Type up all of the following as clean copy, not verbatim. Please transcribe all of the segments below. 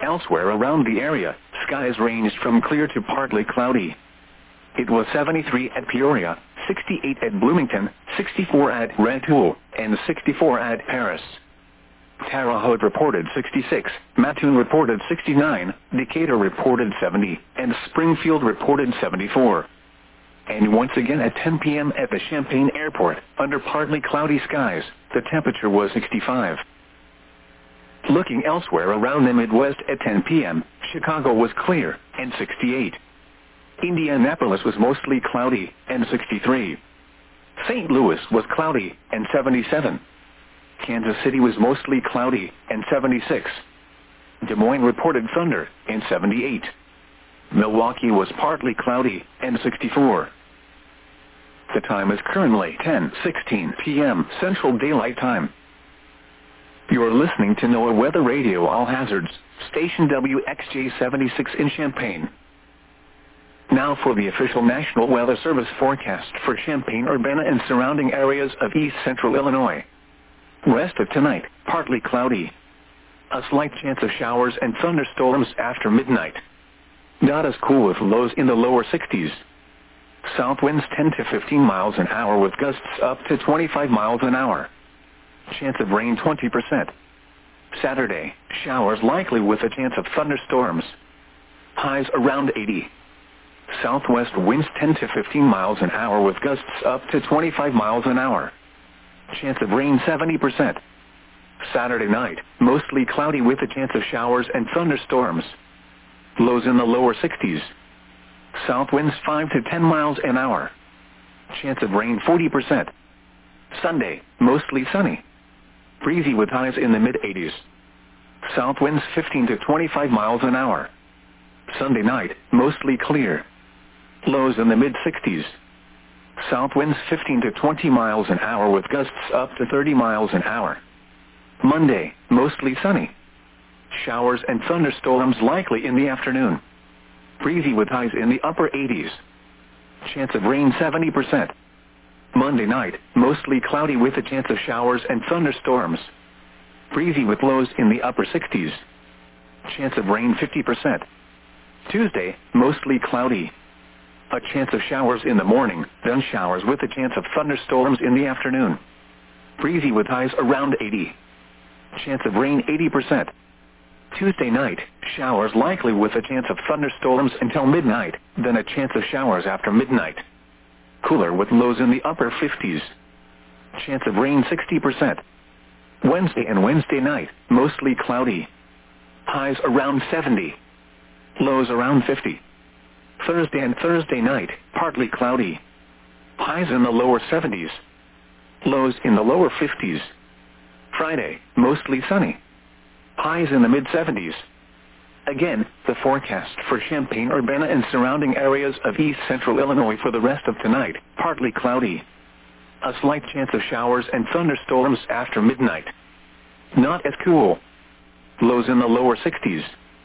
Elsewhere around the area, skies ranged from clear to partly cloudy. It was 73 at Peoria, 68 at Bloomington, 64 at Rantoul, and 64 at Paris. Terre Haute reported 66, Mattoon reported 69, Decatur reported 70, and Springfield reported 74. And once again at 10 p.m. at the Champaign Airport, under partly cloudy skies, the temperature was 65. Looking elsewhere around the Midwest at 10 p.m., Chicago was clear, and 68. Indianapolis was mostly cloudy, and 63. St. Louis was cloudy, and 77. Kansas City was mostly cloudy, and 76. Des Moines reported thunder, and 78. Milwaukee was partly cloudy, and 64. The time is currently 10:16 p.m. Central Daylight Time. You are listening to NOAA Weather Radio All Hazards, station WXJ-76 in Champaign. Now for the official National Weather Service forecast for Champaign-Urbana and surrounding areas of east central Illinois. Rest of tonight, partly cloudy. A slight chance of showers and thunderstorms after midnight. Not as cool with lows in the lower 60s. South winds 10 to 15 miles an hour with gusts up to 25 miles an hour. Chance of rain 20%. Saturday, showers likely with a chance of thunderstorms. Highs around 80. Southwest winds 10 to 15 miles an hour with gusts up to 25 miles an hour. Chance of rain 70%. Saturday night, mostly cloudy with a chance of showers and thunderstorms. Lows in the lower 60s. South winds 5 to 10 miles an hour. Chance of rain 40%. Sunday, mostly sunny. Breezy with highs in the mid-80s. South winds 15 to 25 miles an hour. Sunday night, mostly clear. Lows in the mid-60s. South winds 15 to 20 miles an hour with gusts up to 30 miles an hour. Monday, mostly sunny. Showers and thunderstorms likely in the afternoon. Breezy with highs in the upper 80s. Chance of rain 70%. Monday night, mostly cloudy with a chance of showers and thunderstorms. Breezy with lows in the upper 60s. Chance of rain 50%. Tuesday, mostly cloudy. A chance of showers in the morning, then showers with a chance of thunderstorms in the afternoon. Breezy with highs around 80. Chance of rain 80%. Tuesday night, showers likely with a chance of thunderstorms until midnight, then a chance of showers after midnight. Cooler with lows in the upper 50s. Chance of rain 60%. Wednesday and Wednesday night, mostly cloudy. Highs around 70. Lows around 50. Thursday and Thursday night, partly cloudy. Highs in the lower 70s. Lows in the lower 50s. Friday, mostly sunny. Highs in the mid-70s. Again, the forecast for Champaign-Urbana and surrounding areas of east central Illinois for the rest of tonight, partly cloudy. A slight chance of showers and thunderstorms after midnight. Not as cool. Lows in the lower 60s.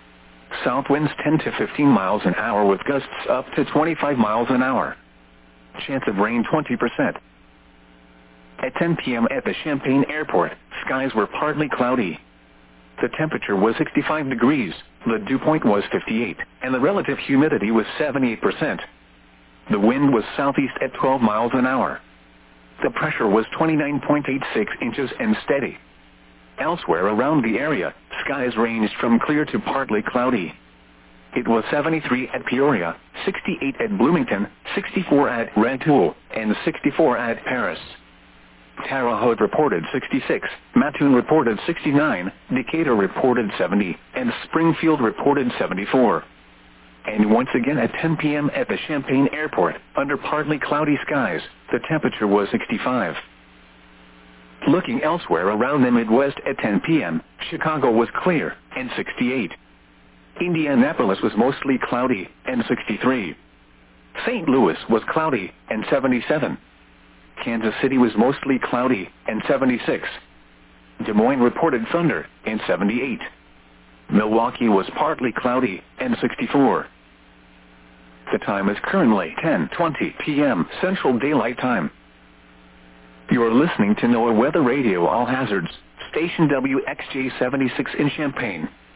South winds 10 to 15 miles an hour with gusts up to 25 miles an hour. Chance of rain 20%. At 10 p.m. at the Champaign Airport, skies were partly cloudy. The temperature was 65 degrees, the dew point was 58, and the relative humidity was 78%. The wind was southeast at 12 miles an hour. The pressure was 29.86 inches and steady. Elsewhere around the area, skies ranged from clear to partly cloudy. It was 73 at Peoria, 68 at Bloomington, 64 at Rantoul, and 64 at Paris. Terre Haute reported 66, Mattoon reported 69, Decatur reported 70, and Springfield reported 74. And once again at 10 p.m. at the Champaign Airport, under partly cloudy skies, the temperature was 65. Looking elsewhere around the Midwest at 10 p.m., Chicago was clear, and 68. Indianapolis was mostly cloudy, and 63. St. Louis was cloudy, and 77. Kansas City was mostly cloudy, and 76. Des Moines reported thunder, and 78. Milwaukee was partly cloudy, and 64. The time is currently 10:20 p.m. Central Daylight Time. You are listening to NOAA Weather Radio All Hazards, station WXJ-76 in Champaign.